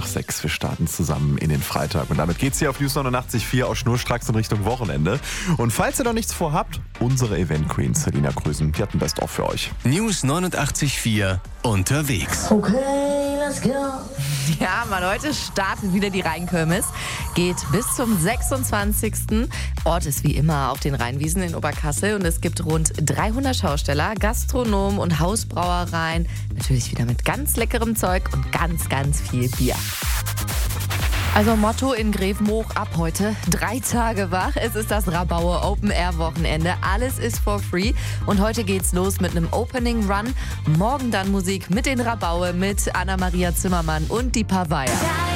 nach 6. Wir starten zusammen in den Freitag. Und damit geht's hier auf News 89.4 auch schnurstracks in Richtung Wochenende. Und falls ihr noch nichts vorhabt, unsere Event Queen Selina Grüßen, die hat ein Best-of für euch. News 89.4 unterwegs. Okay, let's go. Ja, Mann, heute startet wieder die Rheinkirmes. Geht bis zum 26. Ort ist wie immer auf den Rheinwiesen in Oberkassel. Und es gibt rund 300 Schausteller, Gastronomen und Hausbrauereien. Natürlich wieder mit ganz leckerem Zeug und ganz, ganz viel Bier. Also Motto in Grevenhoch ab heute 3 Tage wach. Es ist das Rabauer Open Air Wochenende. Alles ist for free. Und heute geht's los mit einem Opening Run. Morgen dann Musik mit den Rabauer, mit Anna-Maria Zimmermann und die Pavaya.